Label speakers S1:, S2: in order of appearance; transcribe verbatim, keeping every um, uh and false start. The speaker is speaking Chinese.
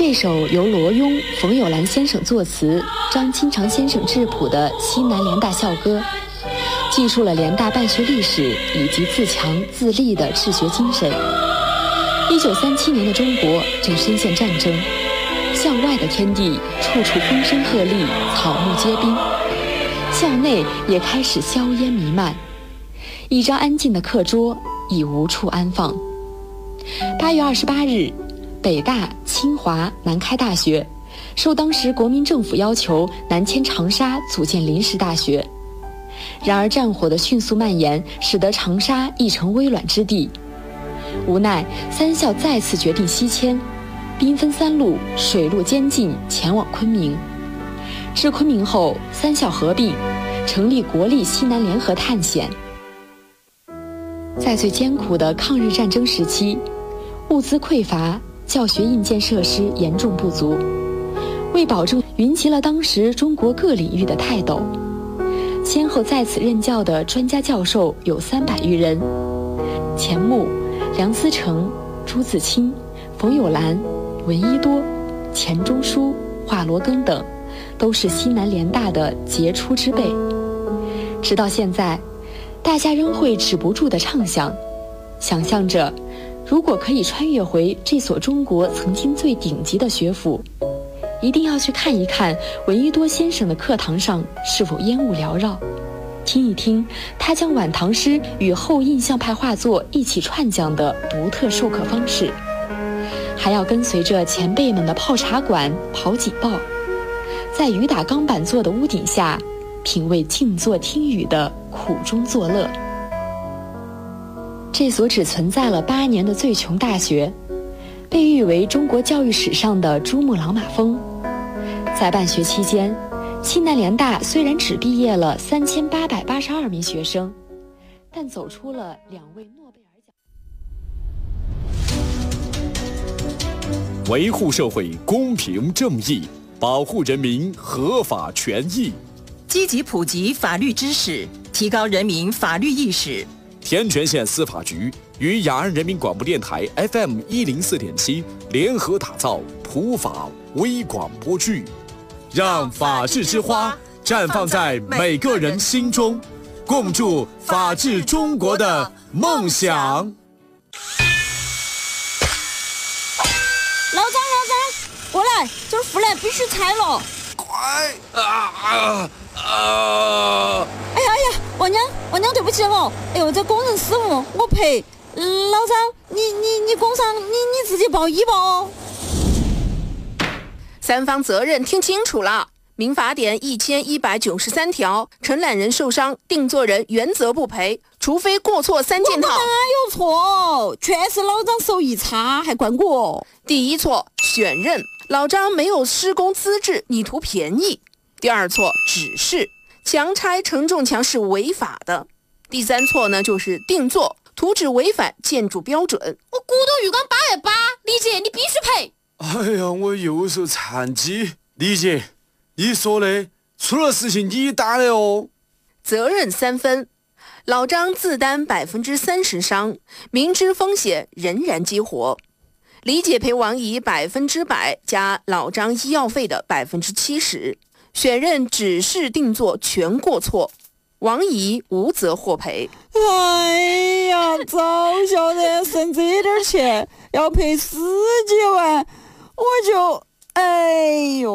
S1: 这首由罗庸、冯友兰先生作词，张清长先生质朴的西南联大校歌，记述了联大办学历史以及自强自立的治学精神。一九三七年的中国正深陷战争，校外的天地处处风声鹤唳，草木皆兵，校内也开始硝烟弥漫，一张安静的课桌已无处安放。八月二十八日，北大、清华、南开大学受当时国民政府要求南迁长沙组建临时大学。然而战火的迅速蔓延使得长沙亦成危卵之地，无奈三校再次决定西迁，兵分三路，水陆兼进前往昆明。至昆明后，三校合并，成立国立西南联合探险。在最艰苦的抗日战争时期，物资匮乏，教学硬件设施严重不足，为保证云集了当时中国各领域的泰斗，先后在此任教的专家教授有三百余人，钱穆、梁思成、朱自清、冯友兰、闻一多、钱钟书、华罗庚等都是西南联大的杰出之辈。直到现在，大家仍会止不住地畅想，想象着如果可以穿越回这所中国曾经最顶级的学府，一定要去看一看闻一多先生的课堂上是否烟雾缭绕，听一听他将晚唐诗与后印象派画作一起串讲的独特授课方式，还要跟随着前辈们的泡茶馆、跑警报，在雨打钢板做的屋顶下品味静坐听雨的苦中作乐。这所只存在了八年的最穷大学，被誉为中国教育史上的珠穆朗玛峰。在办学期间，西南联大虽然只毕业了三千八百八十二名学生，但走出了两位诺贝尔
S2: 奖。维护社会公平正义，保护人民合法权益，
S3: 积极普及法律知识，提高人民法律意识。
S2: 天全县司法局与雅安人民广播电台 F M 一零四点七联合打造普法微广播剧，让法治之花绽放在每个人心中，共筑法治中国的梦想。
S4: 老张，老张，过来，这儿腐烂必须拆了。
S5: 快啊啊啊！
S4: 哎呀哎呀，王娘，王娘，对不起哦。哎呦，这工人失误，我赔。老张，你你你工伤，你你自己报医保哦。
S6: 三方责任听清楚了。民法典一千一百九十三条，承揽人受伤，定作人原则不赔，除非过错三件套。
S4: 我哪有错？全是老张手艺差，还怪我。
S6: 第一错，选任，老张没有施工资质，你图便宜。第二错，指示，强拆承重墙是违法的。第三错呢，就是定做，图纸违反建筑标准。
S7: 我骨头浴缸八百八，李姐你必须赔。
S5: 哎呀，我右手残疾，李姐，你说的，出了事情你打的哦。
S6: 责任三分，老张自担百分之三十伤，明知风险仍然激活。李姐赔王姨百分之百加老张医药费的百分之七十。选任指示定做全过错，王姨无责获赔。
S4: 哎呀，早晓得省这点钱要赔十几万，我就哎呦。